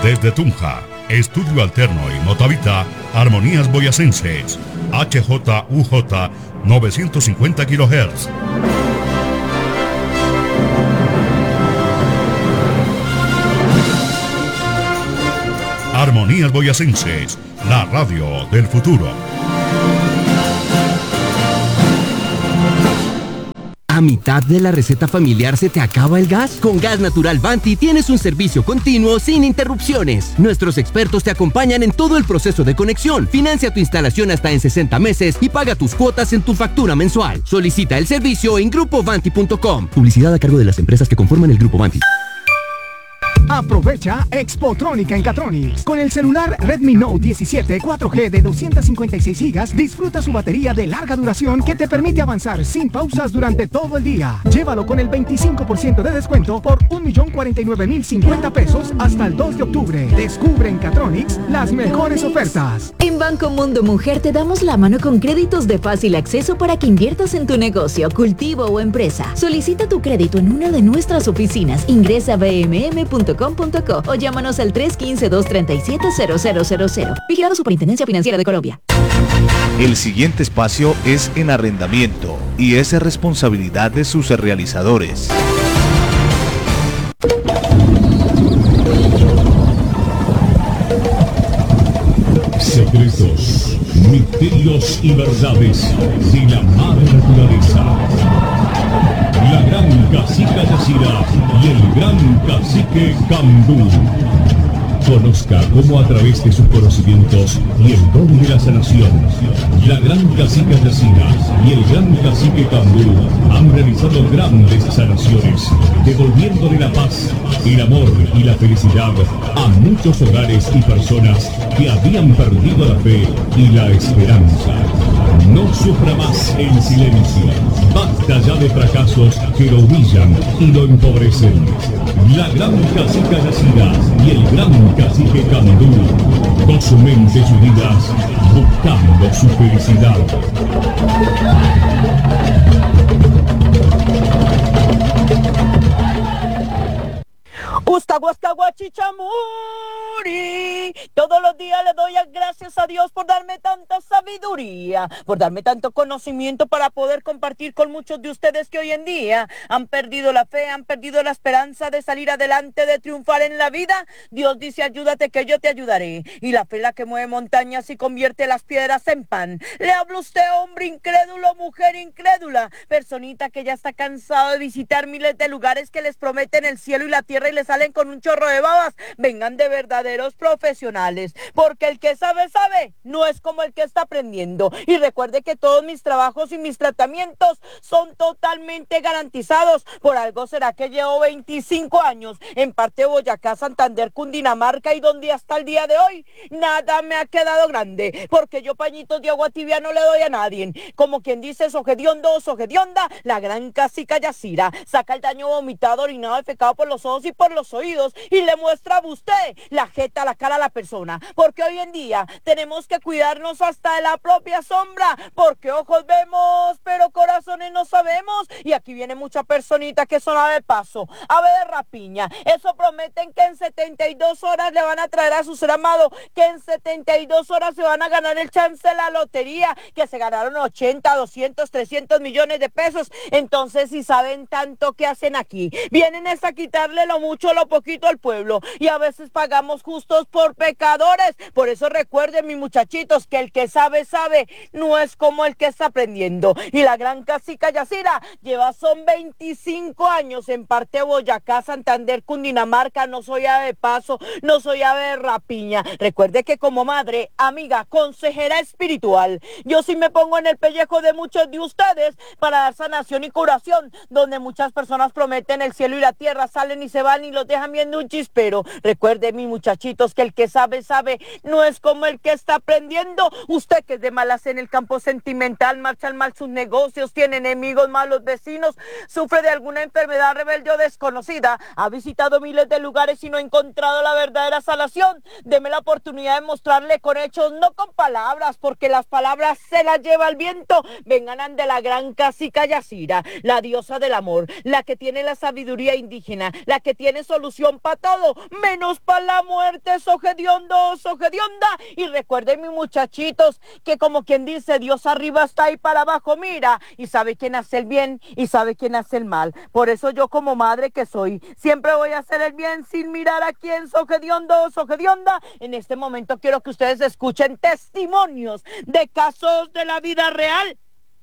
Desde Tunja, Estudio Alterno y Motavita, Armonías Boyacenses, HJUJ 950 kHz. Armonías Boyacenses, la radio del futuro. ¿A mitad de la receta familiar se te acaba el gas? Con Gas Natural Vanti tienes un servicio continuo sin interrupciones. Nuestros expertos te acompañan en todo el proceso de conexión. Financia tu instalación hasta en 60 meses y paga tus cuotas en tu factura mensual. Solicita el servicio en grupovanti.com. Publicidad a cargo de las empresas que conforman el Grupo Vanti. Aprovecha Expotrónica en Catronics. Con el celular Redmi Note 17 4G de 256 GB, disfruta su batería de larga duración que te permite avanzar sin pausas durante todo el día. Llévalo con el 25% de descuento por 1.049.050 pesos hasta el 2 de octubre. Descubre en Catronics las mejores ofertas. En Banco Mundo Mujer te damos la mano con créditos de fácil acceso para que inviertas en tu negocio, cultivo o empresa. Solicita tu crédito en una de nuestras oficinas. Ingresa a bmm.com.co o llámanos al 315-237-0000. Vigilado Superintendencia Financiera de Colombia. El siguiente espacio es en arrendamiento y es responsabilidad de sus realizadores. Secretos, misterios y verdades de la madre naturaleza. La gran cacica Yacira y el gran cacique Cambú. Conozca cómo a través de sus conocimientos y el don de la sanación, la gran cacica Yacira y el gran cacique Cambú han realizado grandes sanaciones, devolviéndole la paz, el amor y la felicidad a muchos hogares y personas que habían perdido la fe y la esperanza. No sufra más en silencio. Basta ya de fracasos que lo humillan y lo empobrecen. La gran cacica Yacira y el gran cacique Candú, con su mente unidas, buscando su felicidad. Ustaguascaguachichamuri. Todos los días le doy gracias a Dios por darme tanta sabiduría, por darme tanto conocimiento para poder compartir con muchos de ustedes que hoy en día han perdido la fe, han perdido la esperanza de salir adelante, de triunfar en la vida. Dios dice: ayúdate que yo te ayudaré. Y la fe la que mueve montañas y convierte las piedras en pan. Le hablo a usted, hombre incrédulo, mujer incrédula, personita que ya está cansado de visitar miles de lugares que les prometen el cielo y la tierra y les salen con un chorro de babas. Vengan de verdaderos profesionales, porque el que sabe, sabe, no es como el que está aprendiendo. Y recuerde que todos mis trabajos y mis tratamientos son totalmente garantizados. Por algo será que llevo 25 años en parte de Boyacá, Santander, Cundinamarca, y donde hasta el día de hoy nada me ha quedado grande, porque yo pañitos de agua tibia no le doy a nadie. Como quien dice, sogediondo, sogedionda, la gran cacica Yacira saca el daño vomitado, orinado, defecado por los ojos y por los oídos y le muestra a usted la jeta, la cara a la persona, porque hoy en día tenemos que cuidarnos hasta de la propia sombra, porque ojos vemos pero corazones no sabemos. Y aquí viene mucha personita que son ave de paso, ave de rapiña. Eso prometen que en 72 horas le van a traer a su ser amado, que en 72 horas se van a ganar el chance de la lotería, que se ganaron 80, 200, 300 millones de pesos. Entonces, si saben tanto, ¿qué hacen aquí? Vienen es a quitarle lo mucho, lo poquito al pueblo, y a veces pagamos justos por pecadores. Por eso recuerden, mis muchachitos, que el que sabe, sabe, no es como el que está aprendiendo. Y la gran cacica Yacira son 25 años en parte de Boyacá, Santander, Cundinamarca. No soy ave de paso, no soy ave de rapiña. Recuerde que como madre, amiga, consejera espiritual, yo sí me pongo en el pellejo de muchos de ustedes para dar sanación y curación, donde muchas personas prometen el cielo y la tierra, salen y se van y los dejan viendo un chispero. Recuerde, mis muchachitos, que el que sabe, sabe, no es como el que está aprendiendo. Usted que es de malas en el campo sentimental, marchan mal sus negocios, tiene enemigos, malos vecinos, sufre de alguna enfermedad rebelde o desconocida, ha visitado miles de lugares y no ha encontrado la verdadera sanación. Deme la oportunidad de mostrarle con hechos, no con palabras, porque las palabras se las lleva el viento. Vengan de la gran cacica Yacira, la diosa del amor, la que tiene la sabiduría indígena, la que tiene solución para todo, menos para la muerte, sogediondo, sogedionda. Y recuerden, mis muchachitos, que como quien dice, Dios arriba está ahí para abajo, mira, y sabe quién hace el bien y sabe quién hace el mal. Por eso yo, como madre que soy, siempre voy a hacer el bien sin mirar a quién, sogediondo, sogedionda. En este momento quiero que ustedes escuchen testimonios de casos de la vida real.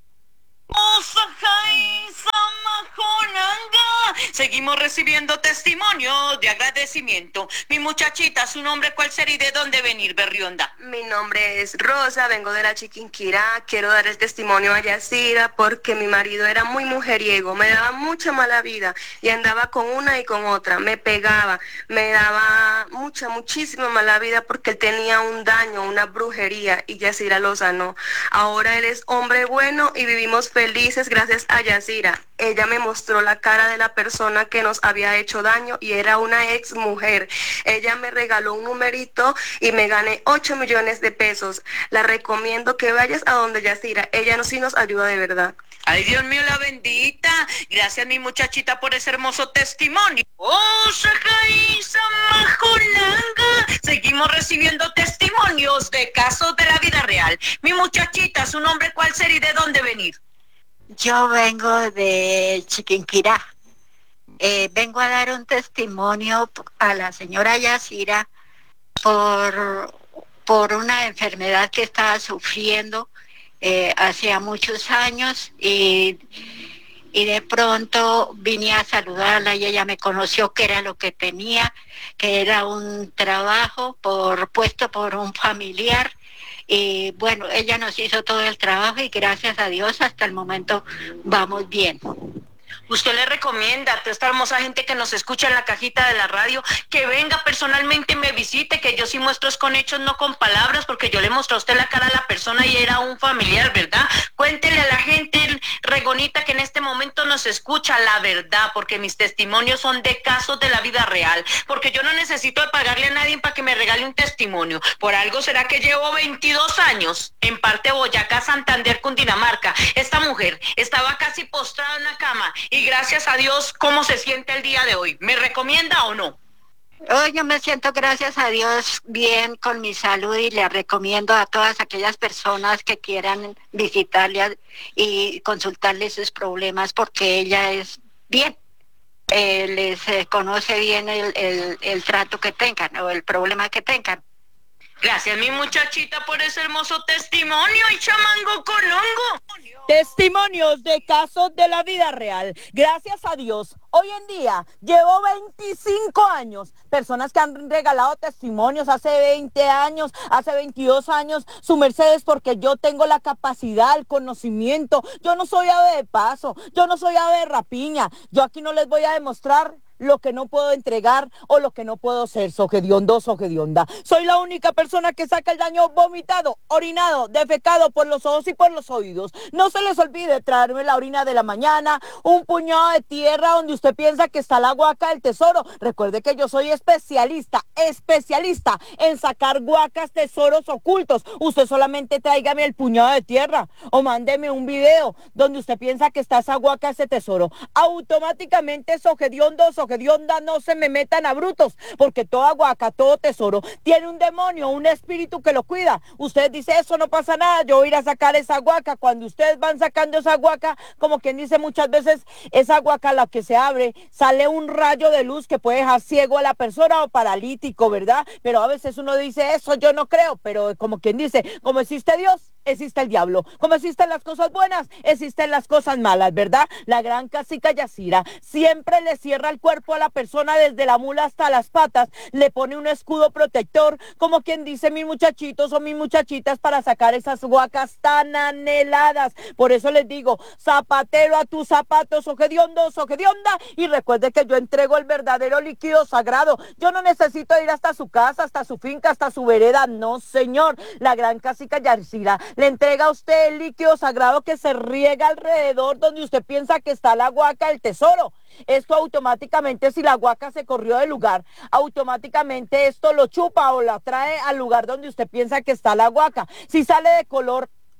Seguimos recibiendo testimonios de agradecimiento. Mi muchachita, ¿su nombre cuál sería y de dónde venir, Berrionda? Mi nombre es Rosa, vengo de la Chiquinquirá. Quiero dar el testimonio a Yacira porque mi marido era muy mujeriego, me daba mucha mala vida y andaba con una y con otra, me pegaba, me daba muchísima mala vida porque él tenía un daño, una brujería, y Yacira lo sanó. Ahora él es hombre bueno y vivimos felices gracias a Yacira. Ella me mostró la cara de la persona que nos había hecho daño y era una ex mujer. Ella me regaló un numerito y me gané 8 millones de pesos. La recomiendo que vayas a donde Yacira. Ella sí nos ayuda de verdad. Ay, Dios mío, la bendita. Gracias, mi muchachita, por ese hermoso testimonio. ¡Oh, Sacaísa Majolanga! Seguimos recibiendo testimonios de casos de la vida real. Mi muchachita, ¿su nombre cuál sería y de dónde venir? Yo vengo de Chiquinquirá. Vengo a dar un testimonio a la señora Yacira por una enfermedad que estaba sufriendo hacía muchos años y de pronto vine a saludarla y ella me conoció que era lo que tenía, que era un trabajo puesto por un familiar. Y bueno, ella nos hizo todo el trabajo y gracias a Dios hasta el momento vamos bien. Usted le recomienda a toda esta hermosa gente que nos escucha en la cajita de la radio que venga personalmente y me visite, que yo sí muestro es con hechos, no con palabras, porque yo le mostré a usted la cara a la persona y era un familiar, ¿verdad? Cuéntele a la gente regonita que en este momento nos escucha la verdad, porque mis testimonios son de casos de la vida real, porque yo no necesito de pagarle a nadie para que me regale un testimonio. Por algo será que llevo 22 años en parte Boyacá, Santander, Cundinamarca. Esta mujer estaba casi postrada en la cama y gracias a Dios, ¿cómo se siente el día de hoy? ¿Me recomienda o no? Hoy yo me siento, gracias a Dios, bien con mi salud y le recomiendo a todas aquellas personas que quieran visitarle y consultarle sus problemas porque ella es bien. Les conoce bien el trato que tengan o el problema que tengan. Gracias, mi muchachita, por ese hermoso testimonio y chamango colongo. Testimonios de casos de la vida real. Gracias a Dios, hoy en día llevo 25 años. Personas que han regalado testimonios hace 20 años, hace 22 años. Su merced es porque yo tengo la capacidad, el conocimiento. Yo no soy ave de paso, yo no soy ave de rapiña. Yo aquí no les voy a demostrar lo que no puedo entregar o lo que no puedo ser, sogediondo, sogedionda. Soy la única persona que saca el daño vomitado, orinado, defecado por los ojos y por los oídos. No se les olvide traerme la orina de la mañana, un puñado de tierra donde usted piensa que está la guaca del tesoro. Recuerde que yo soy especialista en sacar guacas, tesoros ocultos. Usted solamente tráigame el puñado de tierra o mándeme un video donde usted piensa que está esa guaca, ese tesoro. Automáticamente, sogediondo, sogedionda, no se me metan a brutos, porque toda guaca, todo tesoro tiene un demonio, un espíritu que lo cuida. Usted dice, eso no pasa nada, yo voy a ir a sacar esa guaca. Cuando ustedes van sacando esa guaca, como quien dice muchas veces, esa guaca, la que se abre, sale un rayo de luz que puede dejar ciego a la persona o paralítico, ¿verdad? Pero a veces uno dice, eso yo no creo, pero como quien dice, como existe Dios, existe el diablo. Como existen las cosas buenas, existen las cosas malas, ¿verdad? La gran cacica Yacira siempre le cierra el cuerpo a la persona desde la mula hasta las patas, le pone un escudo protector, como quien dice, mis muchachitos o mis muchachitas, para sacar esas guacas tan anheladas. Por eso les digo, zapatero a tus zapatos, sogediondo, sogedionda, y recuerde que yo entrego el verdadero líquido sagrado. Yo no necesito ir hasta su casa, hasta su finca, hasta su vereda, no señor. La gran cacica Yacira le entrega a usted el líquido sagrado que se riega alrededor donde usted piensa que está la guaca, el tesoro. Esto automáticamente, si la guaca se corrió del lugar, automáticamente esto lo chupa o la trae al lugar donde usted piensa que está la guaca. Si sale de color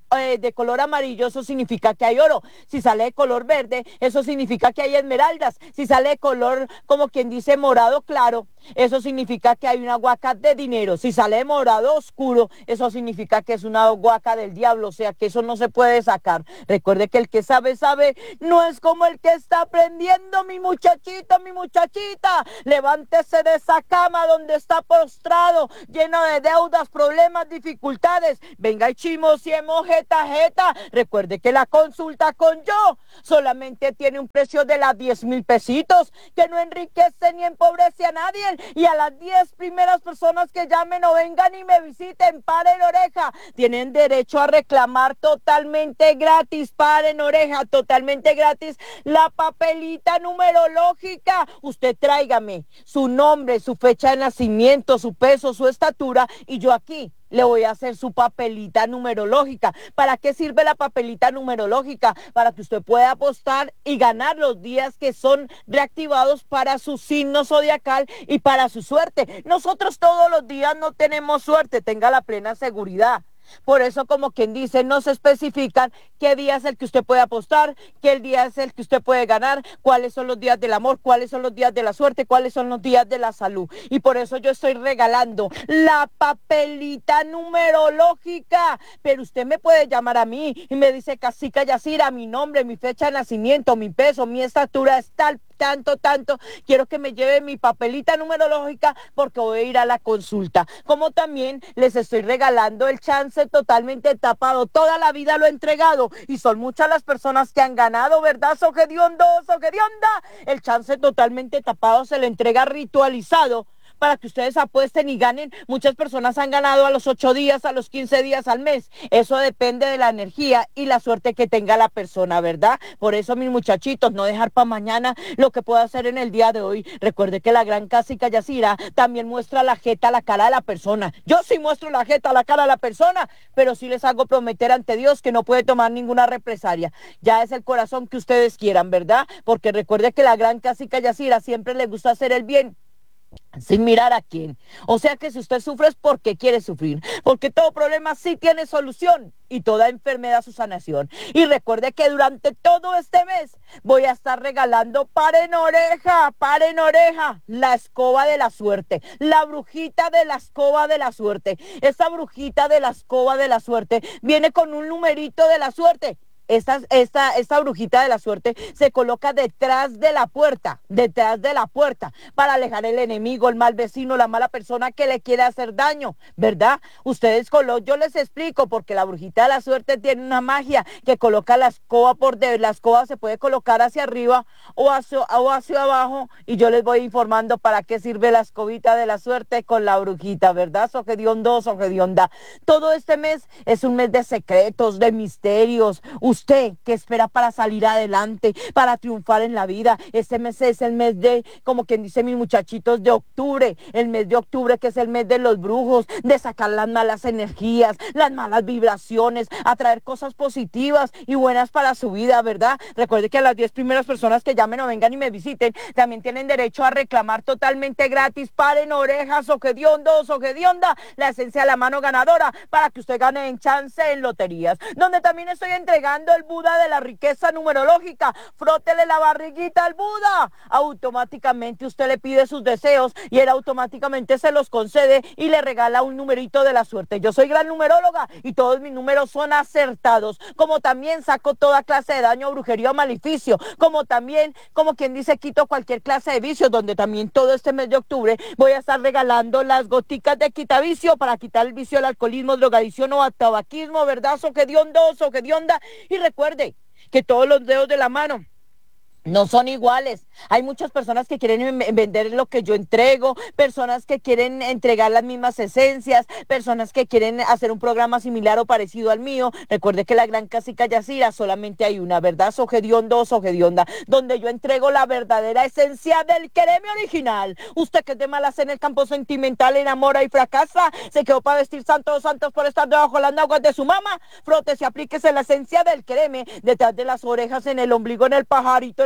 de color amarillo, eso significa que hay oro. Si sale de color verde, eso significa que hay esmeraldas. Si sale de color, como quien dice, morado claro, eso significa que hay una huaca de dinero. Si sale de morado oscuro, eso significa que es una huaca del diablo, o sea que eso no se puede sacar. Recuerde que el que sabe, sabe, no es como el que está aprendiendo, mi muchachito, mi muchachita. Levántese de esa cama donde está postrado, lleno de deudas, problemas, dificultades. Venga y chismosiemos jeta. Recuerde que la consulta con yo solamente tiene un precio de las 10,000 pesitos, que no enriquece ni empobrece a nadie. Y a las 10 primeras personas que llamen o vengan y me visiten, paren oreja, tienen derecho a reclamar totalmente gratis, paren oreja, totalmente gratis, la papelita numerológica. Usted tráigame su nombre, su fecha de nacimiento, su peso, su estatura, y yo aquí le voy a hacer su papelita numerológica. ¿Para qué sirve la papelita numerológica? Para que usted pueda apostar y ganar los días que son reactivados para su signo zodiacal y para su suerte. Nosotros todos los días no tenemos suerte, tenga la plena seguridad. Por eso, como quien dice, no se especifican qué día es el que usted puede apostar, qué día es el que usted puede ganar, cuáles son los días del amor, cuáles son los días de la suerte, cuáles son los días de la salud. Y por eso yo estoy regalando la papelita numerológica. Pero usted me puede llamar a mí y me dice: Cacica Yacira, mi nombre, mi fecha de nacimiento, mi peso, mi estatura es tal, tanto, quiero que me lleve mi papelita numerológica porque voy a ir a la consulta. Como también les estoy regalando el chance totalmente tapado. Toda la vida lo he entregado y son muchas las personas que han ganado, ¿verdad? Sogediondo, Sogedionda. El chance totalmente tapado se le entrega ritualizado para que ustedes apuesten y ganen. Muchas personas han ganado a los 8 días, a los 15 días, al mes. Eso depende de la energía y la suerte que tenga la persona, ¿verdad? Por eso, mis muchachitos, no dejar para mañana lo que puedo hacer en el día de hoy. Recuerde que la gran Cacica Yacira también muestra la jeta, la cara de la persona. Yo sí muestro la jeta, la cara de la persona, pero sí les hago prometer ante Dios que no puede tomar ninguna represalia. Ya es el corazón que ustedes quieran, ¿verdad? Porque recuerde que la gran Cacica Yacira siempre le gusta hacer el bien, sin mirar a quién. O sea que si usted sufre es porque quiere sufrir, porque todo problema sí tiene solución y toda enfermedad su sanación. Y recuerde que durante todo este mes voy a estar regalando, paren oreja, la escoba de la suerte, la brujita de la escoba de la suerte. Esta brujita de la escoba de la suerte viene con un numerito de la suerte. Esta brujita de la suerte se coloca detrás de la puerta, para alejar el enemigo, el mal vecino, la mala persona que le quiere hacer daño, ¿verdad? Yo les explico, porque la brujita de la suerte tiene una magia que coloca la escoba la escoba se puede colocar hacia arriba o hacia abajo, y yo les voy informando para qué sirve la escobita de la suerte con la brujita, ¿verdad? Sogediondo, Sogedionda. Todo este mes es un mes de secretos, de misterios. Usted que espera para salir adelante, para triunfar en la vida, este mes es el mes de, como quien dice, mis muchachitos, de octubre, el mes de octubre, que es el mes de los brujos, de sacar las malas energías, las malas vibraciones, atraer cosas positivas y buenas para su vida, ¿verdad? Recuerde que a las 10 primeras personas que llamen o vengan y me visiten, también tienen derecho a reclamar totalmente gratis, paren orejas, Sogediondo, Sogedionda, la esencia de la mano ganadora, para que usted gane en chance en loterías, donde también estoy entregando el Buda de la riqueza numerológica. Frótele la barriguita al Buda, automáticamente usted le pide sus deseos y él automáticamente se los concede y le regala un numerito de la suerte. Yo soy gran numeróloga y todos mis números son acertados, como también saco toda clase de daño, brujería o maleficio, como también, como quien dice, quito cualquier clase de vicios, donde también todo este mes de octubre voy a estar regalando las goticas de quitavicio para quitar el vicio del alcoholismo, drogadicción o tabaquismo, ¿verdad? Sogediondo, Sogedionda. Y recuerde que todos los dedos de la mano no son iguales. Hay muchas personas que quieren vender lo que yo entrego, personas que quieren entregar las mismas esencias, personas que quieren hacer un programa similar o parecido al mío. Recuerde que la gran Cacica Yacira solamente hay una, ¿verdad? Sogediondo, Sogedionda, donde yo entrego la verdadera esencia del quereme original. Usted que es de malas en el campo sentimental, enamora y fracasa, se quedó para vestir santos por estar debajo de las nalgas de su mamá. Frótese, aplíquese la esencia del quereme detrás de las orejas, en el ombligo, en el pajarito, en la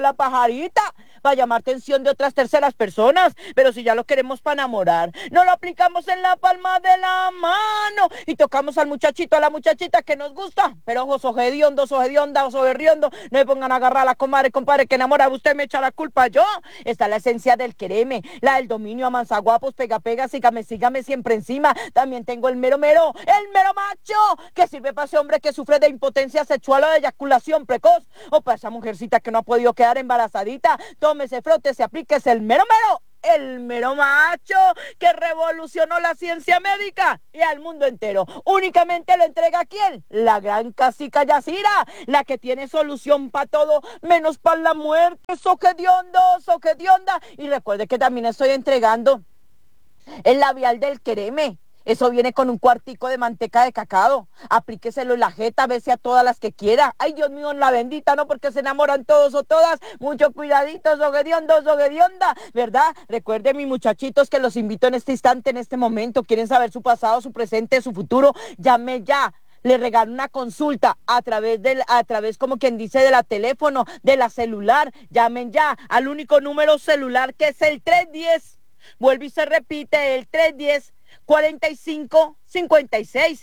la pajarita, para llamar atención de otras terceras personas, pero si ya lo queremos para enamorar, no lo aplicamos en la palma de la mano y tocamos al muchachito, a la muchachita que nos gusta, pero ojos hediondos, berriondo, no me pongan a agarrar a la comadre, compadre, que enamora, usted me echa la culpa, yo, está la esencia del quereme, la del dominio, amansa guapos, pega, sígame siempre encima, también tengo el mero macho, que sirve para ese hombre que sufre de impotencia sexual o de eyaculación precoz, o para esa mujercita que no ha podido quedar embarazadita, tómese, frótese, aplíquese el mero macho que revolucionó la ciencia médica y al mundo entero. Únicamente lo entrega a ¿quién? La gran cacica Yacira, la que tiene solución para todo, menos para la muerte. Soquedionda. Y recuerde que también estoy entregando el labial del quereme. Eso viene con un cuartico de manteca de cacao. Aplíqueselo en la jeta, bese a todas las que quiera. Ay, Dios mío, en la bendita, ¿no? Porque se enamoran todos o todas. Mucho cuidadito, soguedionda, ¿verdad? Recuerden, mis muchachitos, que los invito en este instante, en este momento. Quieren saber su pasado, su presente, su futuro. Llame ya. Le regalo una consulta a través, como quien dice, de la teléfono, de la celular. Llamen ya al único número celular que es el 310. Vuelve y se repite, el 310-4556,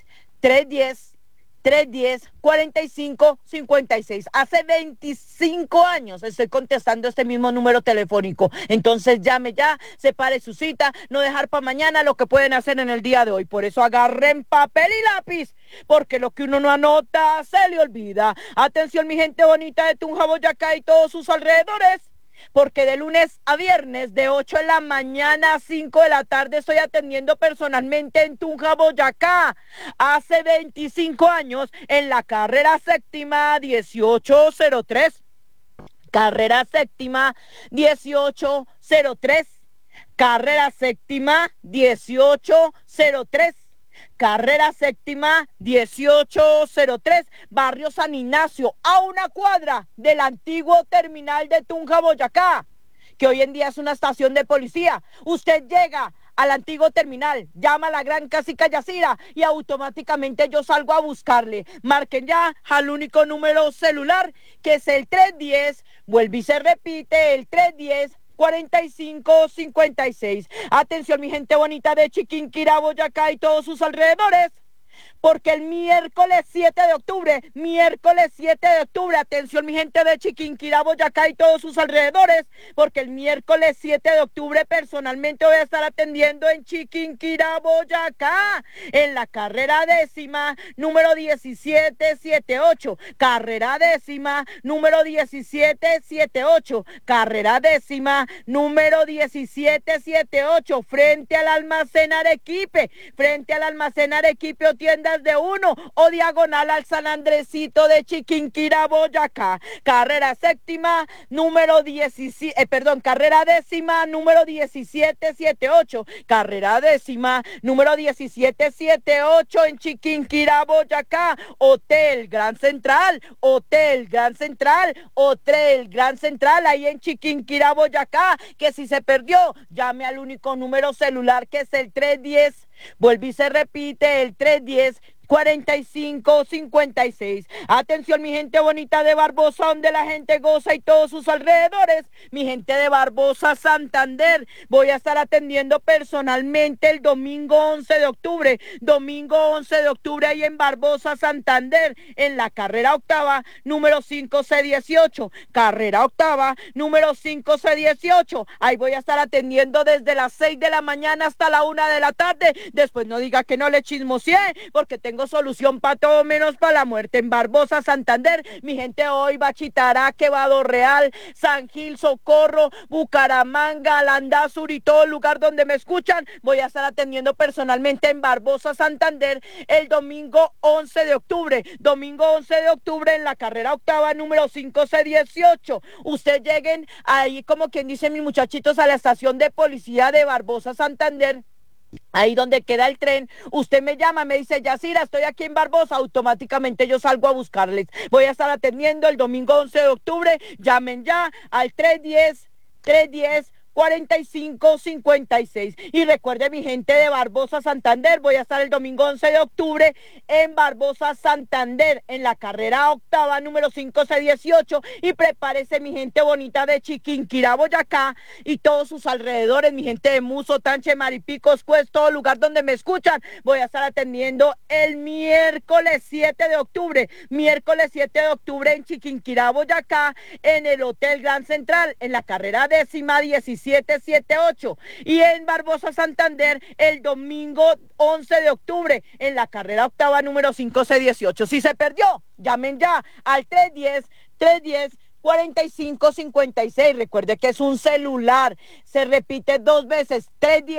310-4556. Hace 25 años estoy contestando este mismo número telefónico. Entonces llame ya, separe su cita, no dejar para mañana lo que pueden hacer en el día de hoy. Por eso agarren papel y lápiz, porque lo que uno no anota se le olvida. Atención, mi gente bonita de Tunja, Boyacá y todos sus alrededores. Porque de lunes a viernes, de 8 de la mañana a 5 de la tarde, estoy atendiendo personalmente en Tunja, Boyacá. Hace 25 años, en la carrera séptima 1803. Carrera séptima 1803. Carrera séptima 1803. Carrera séptima 1803, barrio San Ignacio, a una cuadra del antiguo terminal de Tunja, Boyacá, que hoy en día es una estación de policía. Usted llega al antiguo terminal, llama a la gran cacica Yacira y automáticamente yo salgo a buscarle. Marquen ya al único número celular, que es el 310, vuelve y se repite, el 310-4556. Atención, mi gente bonita de Chiquinquirá, Boyacá y todos sus alrededores, porque el miércoles 7 de octubre, atención, mi gente de Chiquinquirá, Boyacá y todos sus alrededores, porque el miércoles 7 de octubre personalmente voy a estar atendiendo en Chiquinquirá, Boyacá, en la carrera décima, número 1778, carrera décima, número 1778, carrera décima, número 1778, frente al almacén Arequipe, o tiendas de uno, o diagonal al San Andresito de Chiquinquirá, Boyacá. Carrera séptima, número carrera décima, número 1778. Carrera décima, número 1778 en Chiquinquirá, Boyacá. Hotel Gran Central, ahí en Chiquinquirá, Boyacá, que si se perdió, llame al único número celular, que es el 310. Vuelve y se repite, el 310-4556. Atención, mi gente bonita de Barbosa, donde la gente goza y todos sus alrededores. Mi gente de Barbosa, Santander, voy a estar atendiendo personalmente el domingo 11 de octubre, ahí en Barbosa, Santander, en la carrera octava, número 5C18, carrera octava, número 5C18. Ahí voy a estar atendiendo desde las 6 de la mañana hasta la 1 de la tarde. Después no diga que no le chismoseé, porque tengo solución para todo menos para la muerte. En Barbosa, Santander, mi gente hoy, Bachitará, Quebrado Real, San Gil, Socorro, Bucaramanga, Landazur y todo el lugar donde me escuchan, voy a estar atendiendo personalmente en Barbosa, Santander, el domingo 11 de octubre, en la carrera octava, número 5C18. Usted lleguen ahí, como quien dice, mis muchachitos, a la estación de policía de Barbosa, Santander. Ahí donde queda el tren, usted me llama, me dice: Yacira, estoy aquí en Barbosa, automáticamente yo salgo a buscarles. Voy a estar atendiendo el domingo 11 de octubre, llamen ya al 310 4556. Y recuerde, mi gente de Barbosa Santander, voy a estar el domingo 11 de octubre en Barbosa Santander, en la carrera octava número 5C18, y prepárese, mi gente bonita de Chiquinquirá, Boyacá, y todos sus alrededores, mi gente de Muso, Tánchez, Maripicos, Cues, todo lugar donde me escuchan. Voy a estar atendiendo el miércoles 7 de octubre en Chiquinquirá, Boyacá, en el Hotel Gran Central, en la carrera 1778, y en Barbosa Santander el domingo 11 de octubre en la carrera octava número 5C18. Si se perdió, llamen ya al 310-4556. Recuerde que es un celular, se repite 2 veces,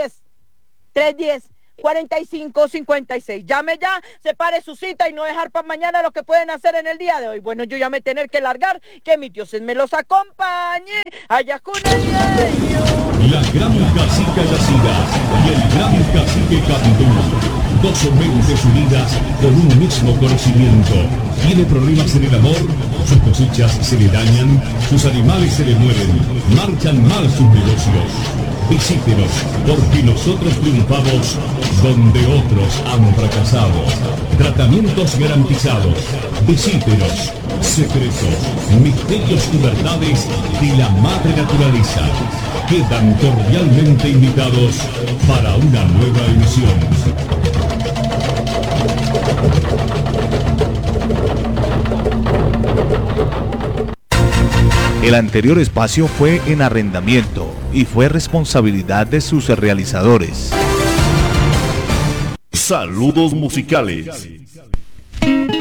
310-4556. Llame ya, separe su cita y no dejar para mañana lo que pueden hacer en el día de hoy. Bueno, yo ya me tener que largar, que mis dioses me los acompañen. Allá con ellos. La gran cacica Yacira y el gran cacique Candú, dos mentes unidas con un mismo conocimiento. Tiene problemas en el amor, sus cosechas se le dañan, sus animales se le mueren, marchan mal sus negocios. Visítenos, porque nosotros triunfamos donde otros han fracasado. Tratamientos garantizados. Visítenos. Secretos, misterios y verdades de la madre naturaleza. Quedan cordialmente invitados para una nueva emisión. El anterior espacio fue en arrendamiento y fue responsabilidad de sus realizadores. Saludos musicales.